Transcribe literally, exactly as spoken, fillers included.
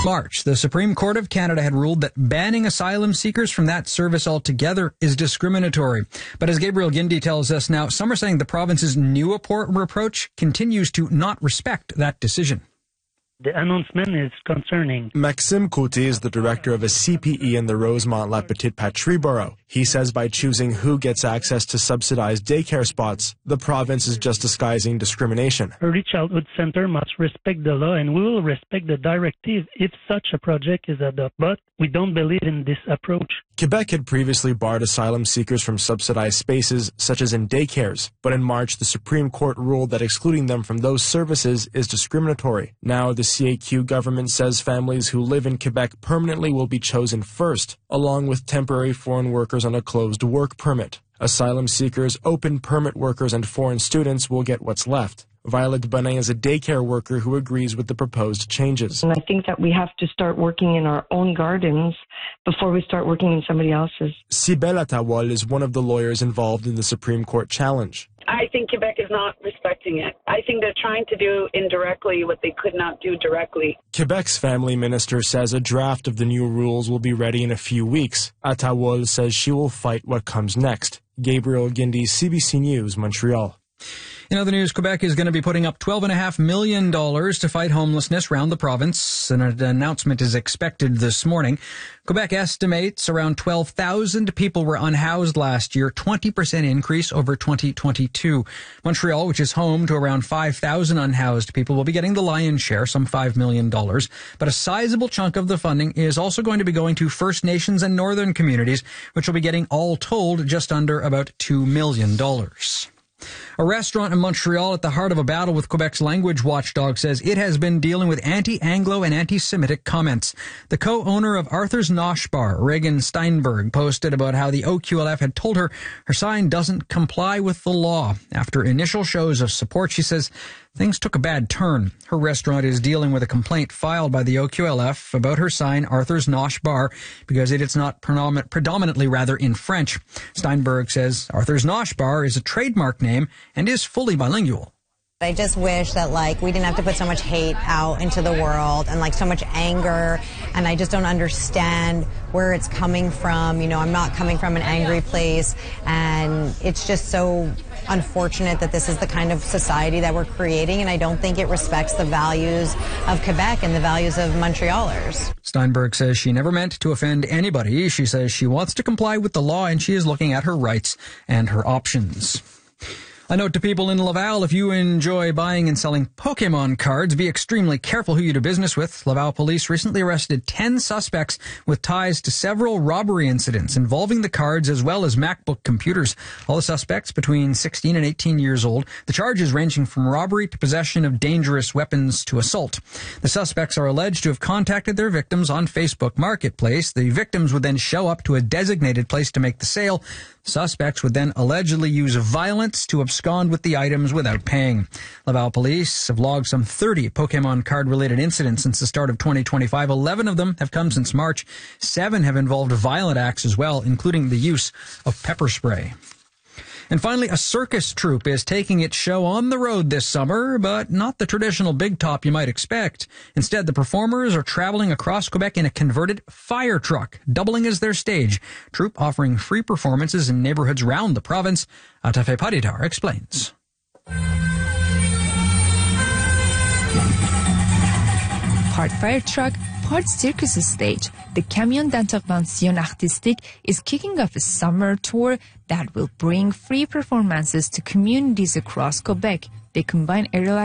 March, the Supreme Court of Canada had ruled that banning asylum seekers from that service altogether is discriminatory. But as Gabriel Gindi tells us now, some are saying the province's new approach continues to not respect that decision. The announcement is concerning. Maxime Côté is the director of a C P E in the Rosemont-La Petite Patrie borough. He says by choosing who gets access to subsidized daycare spots, the province is just disguising discrimination. Early Childhood Center must respect the law, and we will respect the directive if such a project is adopted. But we don't believe in this approach. Quebec had previously barred asylum seekers from subsidized spaces, such as in daycares. But in March, the Supreme Court ruled that excluding them from those services is discriminatory. Now, the C A Q government says families who live in Quebec permanently will be chosen first, along with temporary foreign workers on a closed work permit. Asylum seekers, open permit workers, and foreign students will get what's left. Violet Bonin is a daycare worker who agrees with the proposed changes. And I think that we have to start working in our own gardens before we start working in somebody else's. Sibel Atawal is one of the lawyers involved in the Supreme Court challenge. I think Quebec is not respecting it. I think they're trying to do indirectly what they could not do directly. Quebec's family minister says a draft of the new rules will be ready in a few weeks. Atawal says she will fight what comes next. Gabriel Gindi, C B C News, Montreal. In other news, Quebec is going to be putting up twelve point five million dollars to fight homelessness around the province. An announcement is expected this morning. Quebec estimates around twelve thousand people were unhoused last year, twenty percent increase over twenty twenty-two. Montreal, which is home to around five thousand unhoused people, will be getting the lion's share, some five million dollars. But a sizable chunk of the funding is also going to be going to First Nations and northern communities, which will be getting all told just under about two million dollars. A restaurant in Montreal at the heart of a battle with Quebec's language watchdog says it has been dealing with anti-Anglo and anti-Semitic comments. The co-owner of Arthur's Nosh Bar, Reagan Steinberg, posted about how the O Q L F had told her her sign doesn't comply with the law. After initial shows of support, she says things took a bad turn. Her restaurant is dealing with a complaint filed by the O Q L F about her sign, Arthur's Nosh Bar, because it is not predomin- predominantly rather in French. Steinberg says Arthur's Nosh Bar is a trademark name and is fully bilingual. I just wish that, like, we didn't have to put so much hate out into the world and, like, so much anger, and I just don't understand where it's coming from. You know, I'm not coming from an angry place, and it's just so unfortunate that this is the kind of society that we're creating, and I don't think it respects the values of Quebec and the values of Montrealers. Steinberg says she never meant to offend anybody. She says she wants to comply with the law, and she is looking at her rights and her options. A note to people in Laval, if you enjoy buying and selling Pokemon cards, be extremely careful who you do business with. Laval police recently arrested ten suspects with ties to several robbery incidents involving the cards as well as MacBook computers. All the suspects between sixteen and eighteen years old. The charges ranging from robbery to possession of dangerous weapons to assault. The suspects are alleged to have contacted their victims on Facebook Marketplace. The victims would then show up to a designated place to make the sale. Suspects would then allegedly use violence to abscond with the items without paying. Laval police have logged some thirty Pokemon card-related incidents since the start of twenty twenty-five. eleven of them have come since March. Seven have involved violent acts as well, including the use of pepper spray. And finally, a circus troupe is taking its show on the road this summer, but not the traditional big top you might expect. Instead, the performers are traveling across Quebec in a converted fire truck, doubling as their stage. Troupe offering free performances in neighborhoods around the province. Atafe Paditar explains. Part fire truck, part circus stage, the Camion d'Intervention Artistique is kicking off a summer tour that will bring free performances to communities across Quebec. They combine aerial